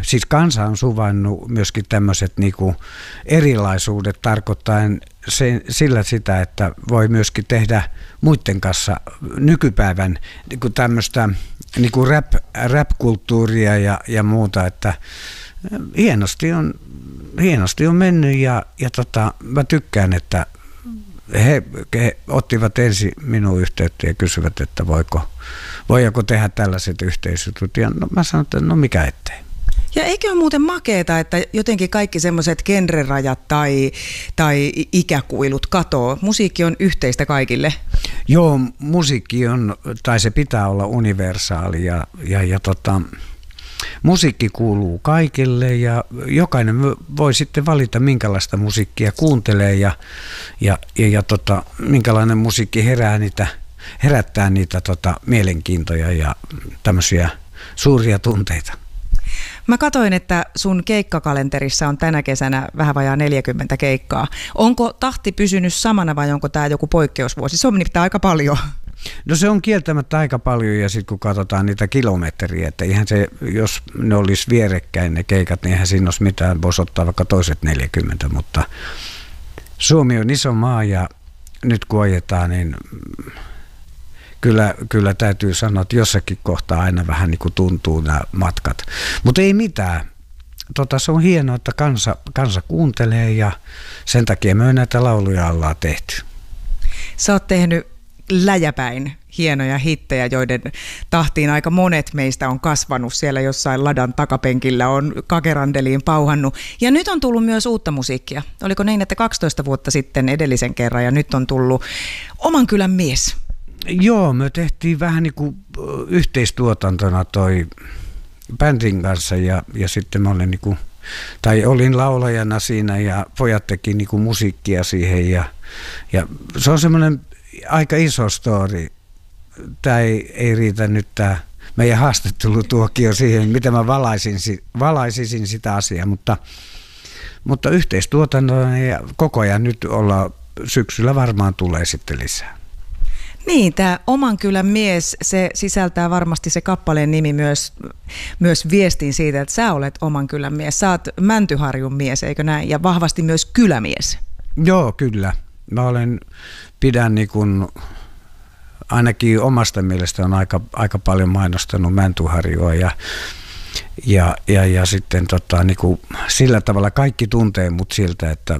siis kansa on suvainnut myöskin tämmöiset niinku erilaisuudet tarkoittaen sillä sitä, että voi myöskin tehdä muiden kanssa nykypäivän niinku tämmöistä niinku rap-kulttuuria ja muuta, että hienosti on mennyt ja mä tykkään, että he ottivat ensin minun yhteyttä ja kysyvät, että voiko tehdä tällaiset yhteisöt. Ja mä sanoin, että no mikä ettei. Ja eikö ole muuten makeeta, että jotenkin kaikki semmoiset genrerajat tai ikäkuilut katoo? Musiikki on yhteistä kaikille. Joo, musiikki on, tai se pitää olla universaali ja musiikki kuuluu kaikille ja jokainen voi sitten valita, minkälaista musiikkia kuuntelee ja minkälainen musiikki herättää niitä mielenkiintoja ja tämmöisiä suuria tunteita. Mä katsoin, että sun keikkakalenterissa on tänä kesänä vähän vajaa 40 keikkaa. Onko tahti pysynyt samana vai onko tämä joku poikkeusvuosi? Se on nimittäin aika paljon. No se on kieltämättä aika paljon ja sitten kun katsotaan niitä kilometriä, että ihan se, jos ne olisi vierekkäin ne keikat, niin eihän siinä olisi mitään, voisi ottaa vaikka toiset 40, mutta Suomi on iso maa ja nyt kun ajetaan, niin kyllä täytyy sanoa, että jossakin kohtaa aina vähän niin kuin tuntuu nämä matkat. Mutta ei mitään. Se on hienoa, että kansa kuuntelee ja sen takia me näitä lauluja ollaan tehty. Sä oot tehnyt läjäpäin hienoja hittejä, joiden tahtiin aika monet meistä on kasvanut siellä jossain ladan takapenkillä, on kakerandeliin pauhannut. Ja nyt on tullut myös uutta musiikkia. Oliko niin, että 12 vuotta sitten edellisen kerran ja nyt on tullut Oman kylän mies? Joo, me tehtiin vähän niin kuin yhteistuotantona toi bändin kanssa ja sitten mä olin olin laulajana siinä ja pojat teki niin kuin musiikkia siihen ja se on semmoinen aika iso story. Tämä ei riitä nyt tämä meidän haastattelutuokio siihen, miten mä valaisisin sitä asiaa, mutta yhteistuotantona ja koko ajan nyt syksyllä varmaan tulee sitten lisää. Niin, tämä Oman kylän mies, se sisältää varmasti se kappaleen nimi myös viestin siitä, että sä olet Oman kylän mies. Sä oot Mäntyharjun mies, eikö näin? Ja vahvasti myös kylämies. Joo, kyllä. Mä pidän niin kuin, ainakin omasta mielestä on aika paljon mainostanut Mäntyharjua ja sitten niin kuin, sillä tavalla kaikki tuntee mut siltä, että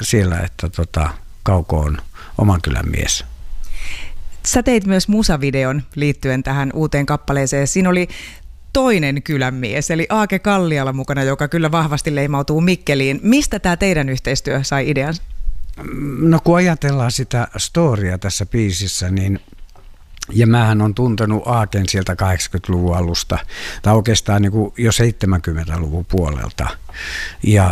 Kauko on Oman kylän mies. Sä teit myös musavideon liittyen tähän uuteen kappaleeseen. Siinä oli toinen kylänmies, eli Aake Kalliala mukana, joka kyllä vahvasti leimautuu Mikkeliin. Mistä tämä teidän yhteistyö sai idean? No kun ajatellaan sitä storya tässä biisissä, niin ja mähän on tuntenut Aaken sieltä 80-luvun alusta, tai oikeastaan niin kuin jo 70-luvun puolelta. Ja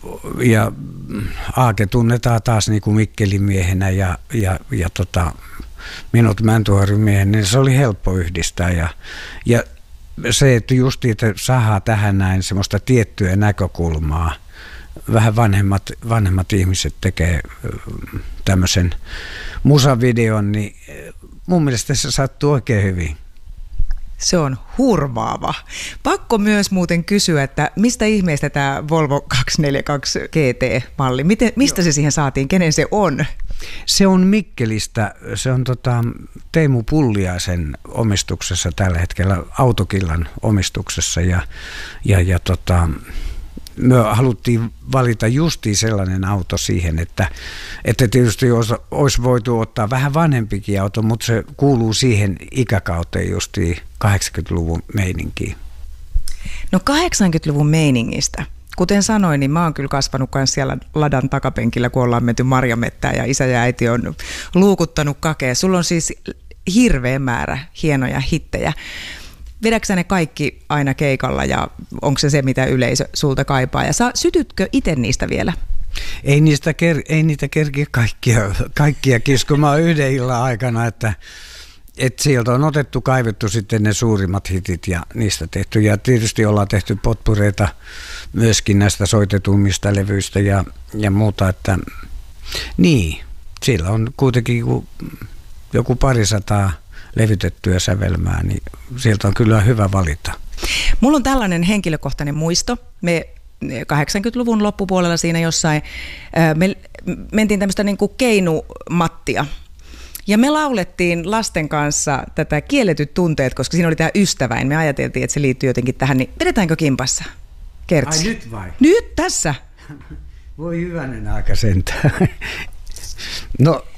Aake tunnetaan taas niin kuin Mikkelin miehenä ja minut Mäntyharjun miehen, niin se oli helppo yhdistää. Ja se, että justiin, että saadaan tähän näin semmoista tiettyä näkökulmaa, vähän vanhemmat ihmiset tekee tämmöisen musavideon, niin mun mielestä se sattuu oikein hyvin. Se on hurmaava. Pakko myös muuten kysyä, että mistä ihmeestä tämä Volvo 242 GT-malli, mistä se siihen saatiin, kenen se on? Se on Mikkelistä, se on Teemu Pulliaisen omistuksessa tällä hetkellä, Autokillan omistuksessa ja me haluttiin valita justiin sellainen auto siihen, että tietysti olisi voitu ottaa vähän vanhempikin auto, mutta se kuuluu siihen ikäkauteen justiin 80-luvun meininkiin. No 80-luvun meiningistä. Kuten sanoin, niin mä oon kyllä kasvanut myös siellä ladan takapenkillä, kun ollaan menty marjamettään ja isä ja äiti on luukuttanut kakea. Sulla on siis hirveä määrä hienoja hittejä. Vedäksä ne kaikki aina keikalla ja onko se mitä yleisö sulta kaipaa? Ja sytytkö itse niistä vielä? Ei niitä kerkiä kaikkia kiskomaan yhden illan aikana, että sieltä on kaivettu sitten ne suurimmat hitit ja niistä tehty. Ja tietysti ollaan tehty potpureita myöskin näistä soitetummista levyistä ja muuta, että niin, siellä on kuitenkin joku 200 levytettyä sävelmää, niin sieltä on kyllä hyvä valita. Mulla on tällainen henkilökohtainen muisto. Me 80-luvun loppupuolella siinä jossain, me mentiin tämmöistä niin kuin keinumattia. Ja me laulettiin lasten kanssa tätä Kielletyt tunteet, koska siinä oli tämä ystäväin. Me ajateltiin, että se liittyy jotenkin tähän, niin vedetäänkö kimpassa? Kertsi. Ai nyt vai? Nyt tässä. Voi hyvänen aika sentään. No